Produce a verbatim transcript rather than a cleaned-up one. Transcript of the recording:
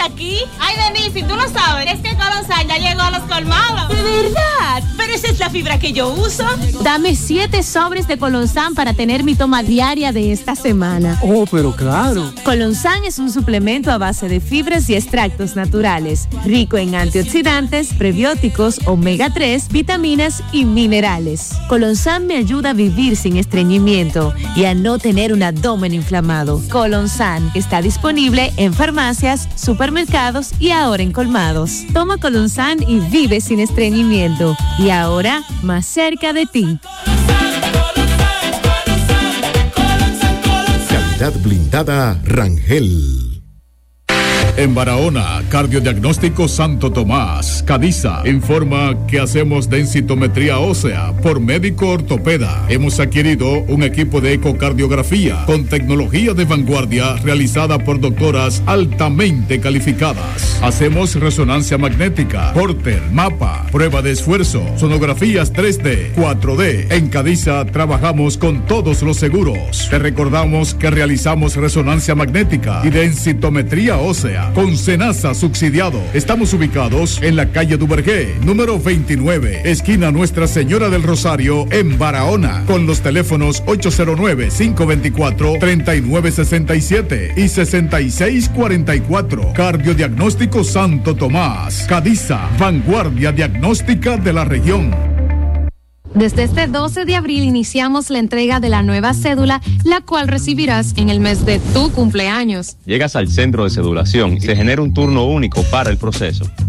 aquí? Ay, Denise, si tú no sabes, es que Colonsan ya llegó a los colmados. ¿De verdad? Pero esa es la fibra que yo uso. Dame siete sobres de Colonsan para tener mi toma diaria de esta semana. Oh, pero claro. Colonsan es un suplemento a base de fibras y extractos naturales, rico en antioxidantes, prebióticos, omega tres, vitaminas y minerales. Colonsan me ayuda a vivir sin estreñimiento y a no tener un abdomen inflamado. Colonsan está disponible en farmacias, supermercados y ahora en colmados. Toma Colonsan y vive sin estreñimiento. Y ahora, más cerca de ti. Calidad blindada Rangel. En Barahona, Cardiodiagnóstico Santo Tomás, Cadiza, informa que hacemos densitometría ósea por médico ortopeda. Hemos adquirido un equipo de ecocardiografía con tecnología de vanguardia realizada por doctoras altamente calificadas. Hacemos resonancia magnética, Porter, mapa, prueba de esfuerzo, sonografías tres D, cuatro D. En Cadiza trabajamos con todos los seguros. Te recordamos que realizamos resonancia magnética y densitometría ósea con Senasa subsidiado. Estamos ubicados en la calle Duvergé, número veintinueve, esquina Nuestra Señora del Rosario, en Barahona, con los teléfonos ocho cero nueve, cinco dos cuatro, tres nueve seis siete y seis seis cuatro cuatro. Cardiodiagnóstico Santo Tomás, Cadiza, vanguardia diagnóstica de la región. Desde este doce de abril iniciamos la entrega de la nueva cédula, la cual recibirás en el mes de tu cumpleaños. Llegas al centro de cedulación y se genera un turno único para el proceso.